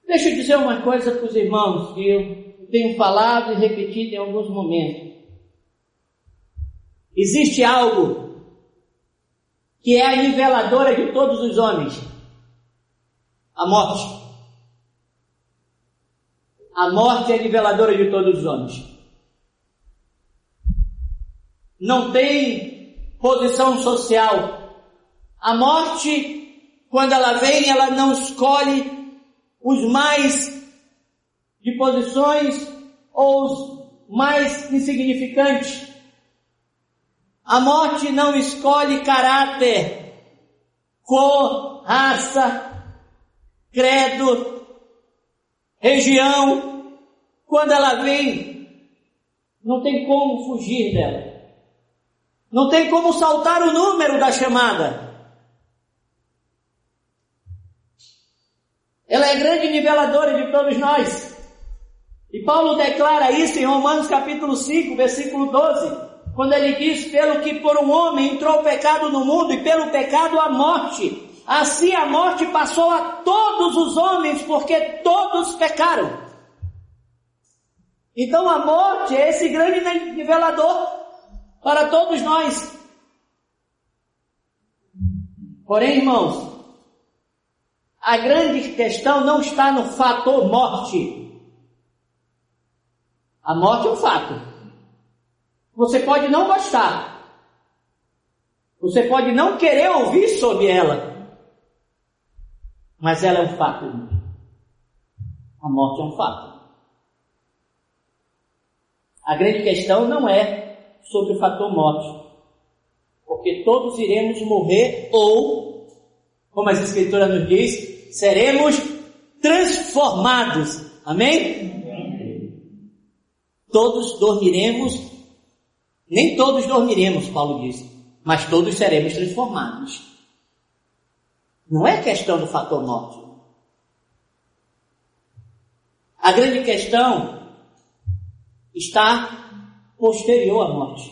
Deixa eu dizer uma coisa para os irmãos que eu tenho falado e repetido em alguns momentos. Existe algo que é a niveladora de todos os homens: a morte. A morte é a niveladora de todos os homens. Não tem posição social. A morte, quando ela vem, ela não escolhe os mais de posições ou os mais insignificantes. A morte não escolhe caráter, cor, raça, credo, região. Quando ela vem, não tem como fugir dela. Não tem como saltar o número da chamada. Ela é grande niveladora de todos nós. E Paulo declara isso em Romanos capítulo 5, versículo 12, quando ele diz: pelo que por um homem entrou o pecado no mundo, e pelo pecado a morte, assim a morte passou a todos os homens, porque todos pecaram. Então a morte é esse grande nivelador para todos nós. Porém, irmãos, a grande questão não está no fator morte. A morte é um fato. Você pode não gostar. Você pode não querer ouvir sobre ela. Mas ela é um fato. A morte é um fato. A grande questão não é sobre o fator morte. Porque todos iremos morrer ou, como as Escrituras nos diz, seremos transformados. Amém? Todos dormiremos, nem todos dormiremos, Paulo diz, mas todos seremos transformados. Não é questão do fator morte. A grande questão está posterior à morte.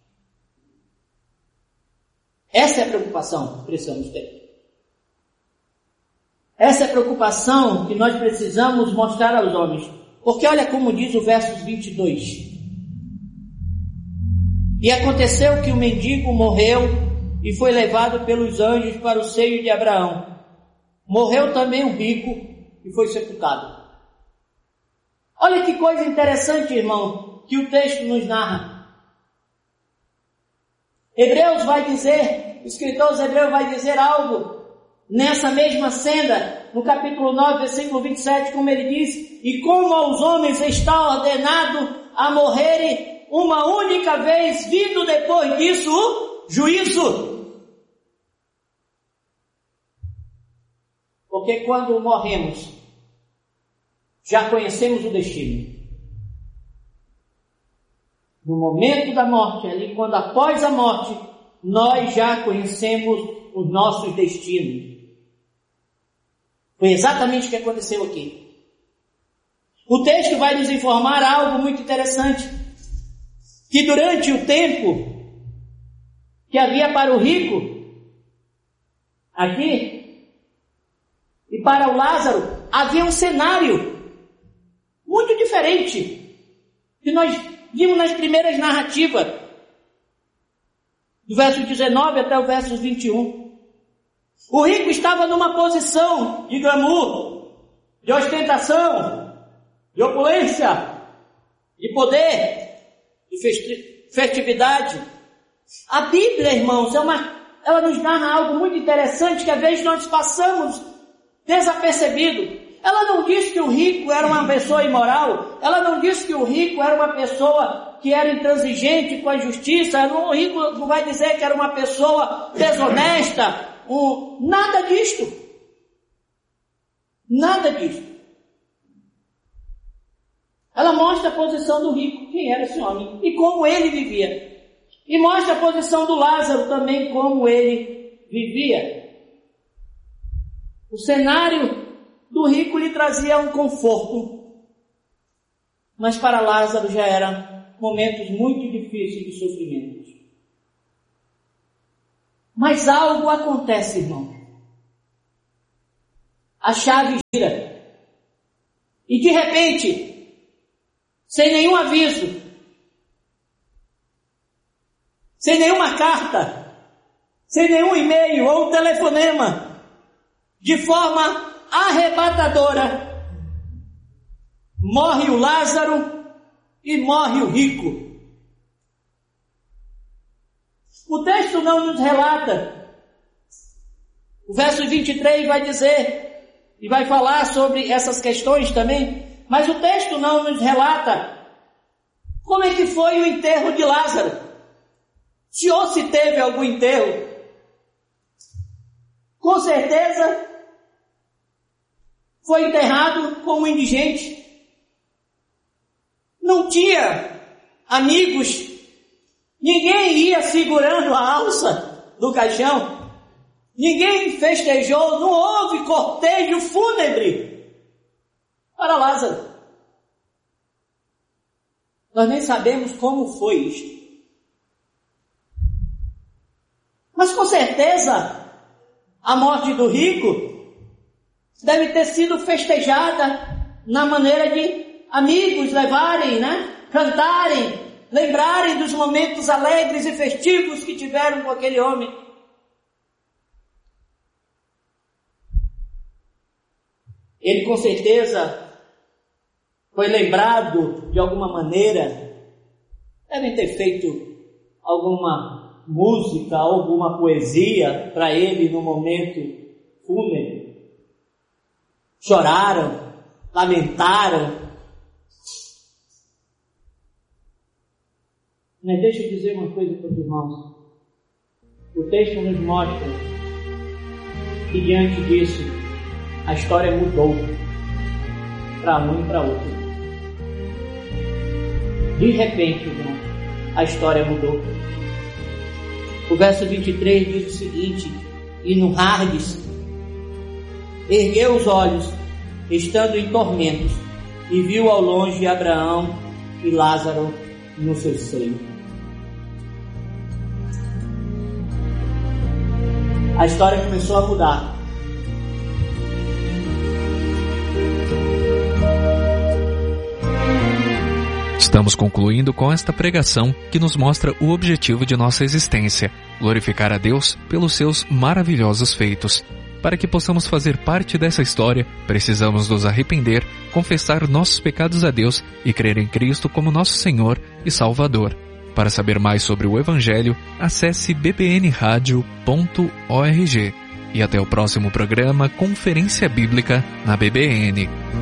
Essa é a preocupação que precisamos ter. Essa é a preocupação que nós precisamos mostrar aos homens. Porque olha como diz o verso 22. E aconteceu que o mendigo morreu e foi levado pelos anjos para o seio de Abraão. Morreu também o rico e foi sepultado. Olha que coisa interessante, irmão, que o texto nos narra. Hebreus vai dizer, o escritor aos Hebreus vai dizer algo nessa mesma cena, no capítulo 9, versículo 27, como ele diz: e como aos homens está ordenado a morrerem uma única vez, vindo depois disso o juízo. Porque quando morremos, já conhecemos o destino. No momento da morte, ali quando após a morte, nós já conhecemos os nossos destinos. Foi exatamente o que aconteceu aqui. O texto vai nos informar algo muito interessante, que durante o tempo que havia para o rico aqui e para o Lázaro, havia um cenário muito diferente que nós vimos nas primeiras narrativas, do verso 19 até o verso 21. O rico estava numa posição de glamour, de ostentação, de opulência, de poder, de festividade. A Bíblia, irmãos, ela nos narra algo muito interessante que às vezes nós passamos desapercebido. Ela não diz que o rico era uma pessoa imoral, ela não diz que o rico era uma pessoa que era intransigente com a justiça, o rico não vai dizer que era uma pessoa desonesta, nada disto. Nada disto. Ela mostra a posição do rico, quem era esse homem, e como ele vivia. E mostra a posição do Lázaro também, como ele vivia. O cenário do rico lhe trazia um conforto, mas para Lázaro já eram momentos muito difíceis de sofrimento. Mas algo acontece, irmão. A chave gira. E de repente, sem nenhum aviso, sem nenhuma carta, sem nenhum e-mail ou telefonema, de forma arrebatadora, morre o Lázaro e morre o rico. O texto não nos relata. O verso 23 vai dizer, e vai falar sobre essas questões também, mas o texto não nos relata como é que foi o enterro de Lázaro. Se ou se teve algum enterro. Com certeza foi enterrado como indigente. Não tinha amigos. Ninguém ia segurando a alça do caixão. Ninguém festejou. Não houve cortejo fúnebre para Lázaro. Nós nem sabemos como foi isto. Mas com certeza a morte do rico deve ter sido festejada na maneira de amigos levarem, cantarem, lembrarem dos momentos alegres e festivos que tiveram com aquele homem. Ele com certeza foi lembrado de alguma maneira, devem ter feito alguma música, alguma poesia para ele no momento fúnebre. Choraram, lamentaram. Mas deixa eu dizer uma coisa para os irmãos. O texto nos mostra que diante disso a história mudou para um e para outro. De repente, irmão, a história mudou. O verso 23 diz o seguinte: e no Hardes ergueu os olhos, estando em tormentos, e viu ao longe Abraão e Lázaro no seu seio. A história começou a mudar. Estamos concluindo com esta pregação que nos mostra o objetivo de nossa existência: glorificar a Deus pelos seus maravilhosos feitos. Para que possamos fazer parte dessa história, precisamos nos arrepender, confessar nossos pecados a Deus e crer em Cristo como nosso Senhor e Salvador. Para saber mais sobre o Evangelho, acesse bbnradio.org. E até o próximo programa Conferência Bíblica na BBN.